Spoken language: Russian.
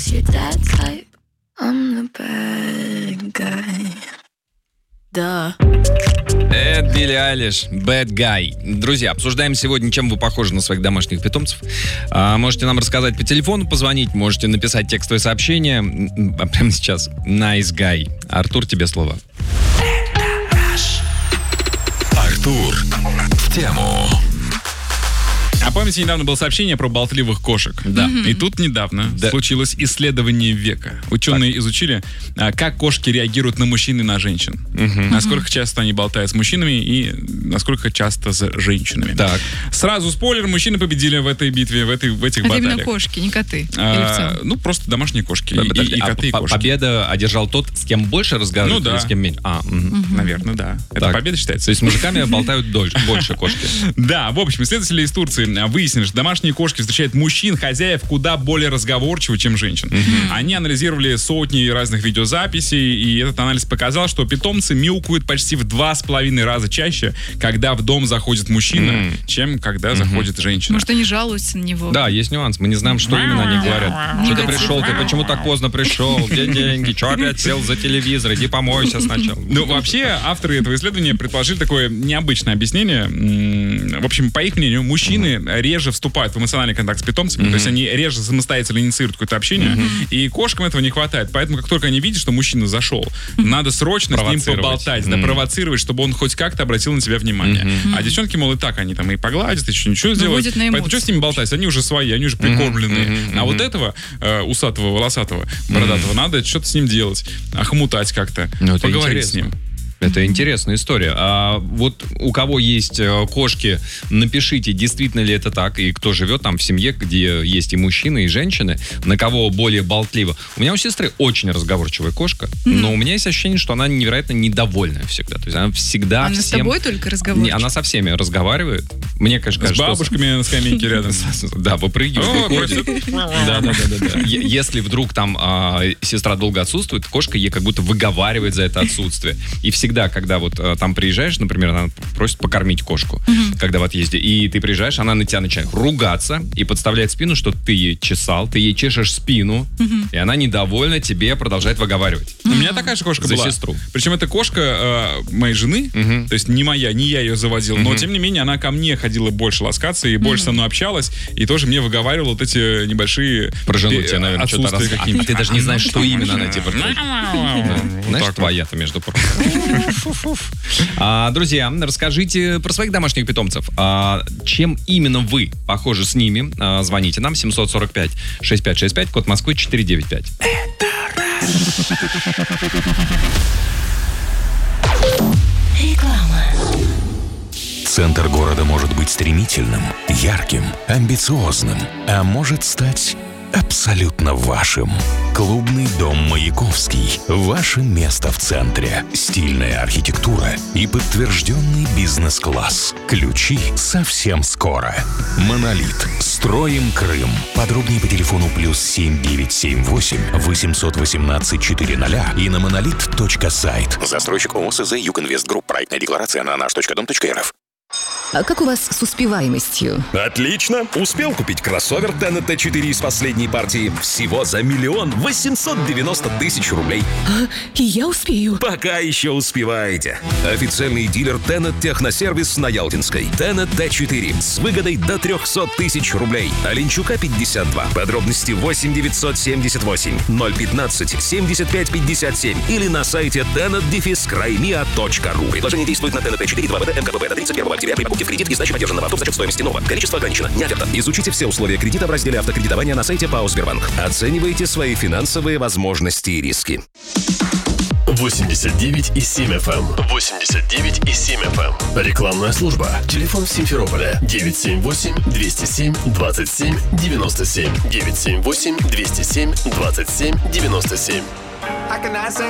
Да. Это Билли Айлиш, Bad Guy. Друзья, обсуждаем сегодня, чем вы похожи на своих домашних питомцев. Можете нам рассказать по телефону, позвонить, можете написать текстовое сообщение. Прямо сейчас. Nice Guy. Артур, тебе слово. Артур в тему. А помните, недавно было сообщение про болтливых кошек? Да. И тут недавно случилось исследование века. Ученые изучили, как кошки реагируют на мужчин и на женщин. Насколько часто они болтают с мужчинами и насколько часто с женщинами. Так. Сразу спойлер, мужчины победили в этой битве, в этих баталиях. Это именно кошки, не коты? Или в целом? Ну, просто домашние кошки. И коты, и кошки. Победа одержал тот, с кем больше разговаривают, или с кем меньше? Наверное, да. Это победа считается. То есть с мужиками болтают больше кошки. Да, в общем, исследователи из Турции выяснили, что домашние кошки встречают мужчин, хозяев, куда более разговорчивы, чем женщин. Они анализировали сотни разных видеозаписей, и этот анализ показал, что питомцы мяукают почти в 2,5 раза чаще, когда в дом заходит мужчина, чем когда заходит женщина. Может, они жалуются на него? Да, есть нюанс. Мы не знаем, что именно они говорят. Что ты пришел, ты почему так поздно пришел? Где деньги? Че опять сел за телевизор? Иди помойся сначала. Ну, вообще, авторы этого исследования предположили такое необычное объяснение. В общем, по их мнению, мужчины реже вступают в эмоциональный контакт с питомцами, то есть они реже самостоятельно инициируют какое-то общение, и кошкам этого не хватает. Поэтому, как только они видят, что мужчина зашел, надо срочно с ним поболтать, провоцировать, чтобы он хоть как-то обратил на тебя внимание. А девчонки, мол, и так они там и погладят, и ничего сделают. Поэтому что с ними болтать? Они уже свои, они уже прикормленные. А вот этого усатого, волосатого, бородатого надо что-то с ним делать, охмутать как-то, поговорить с ним. Это интересная история. А вот у кого есть кошки, напишите, действительно ли это так, и кто живет там в семье, где есть и мужчины, и женщины, на кого более болтливо. У меня у сестры очень разговорчивая кошка, но у меня есть ощущение, что она невероятно недовольная всегда. То есть она всегда Она с тобой только разговаривает? Она со всеми разговаривает. Мне, конечно, кажется, с бабушками на скамейке рядом. Да, выпрыгивает, выходит. Да. Если вдруг там сестра долго отсутствует, кошка ей как будто выговаривает за это отсутствие. И всегда, когда вот там приезжаешь, например, она просит покормить кошку, когда в отъезде, и ты приезжаешь, она на тебя начинает ругаться и подставляет спину, что ты ей чесал, ты ей чешешь спину, и она недовольна тебе продолжает выговаривать. У меня такая же кошка была. За сестру. Причем это кошка моей жены, то есть не моя, не я ее заводил, но тем не менее она ко мне ходила больше ласкаться и больше со мной общалась, и тоже мне выговаривала вот эти небольшие про жену тебе, наверное, что-то какие-нибудь. Ты даже не знаешь, что именно она тебе говорит. Знаешь, твоя-то, между прочим. Друзья, расскажите про своих домашних питомцев. Чем именно вы похожи с ними? Звоните нам 745-6565, код Москвы 495. Реклама. Центр города может быть стремительным, ярким, амбициозным, а может стать абсолютно вашим. Клубный дом «Маяковский». Ваше место в центре. Стильная архитектура и подтвержденный бизнес-класс. Ключи совсем скоро. «Монолит». Строим Крым. Подробнее по телефону +7 978 818 400 и на monolith.сайт. Застройщик ООО СЗ «Югинвест Групп». Проектная декларация на nаш.дом.рф. А как у вас с успеваемостью? Отлично! Успел купить кроссовер Tenet T4 из последней партии всего за 1 890 000 рублей. И я успею. Пока еще успеваете. Официальный дилер Tenet Техносервис на Ялтинской. Tenet T4 с выгодой до 300 000 рублей. Оленчука 52. Подробности 8 978 015 75 57 или на сайте tenet-crimea.ru. Предложение действует на Tenet T4 2ВД МКБ до 31 октября при покупке в кредит и сдаче подержанного авто за счет стоимости нового. Количество ограничено. Не оферта. Изучите все условия кредита в разделе автокредитования на сайте ПАО «Сбербанк». Оценивайте свои финансовые возможности и риски. 89,7 FM. 89,7 FM. Рекламная служба. Телефон Симферополя 978-207-27-97. 978-207-27-97.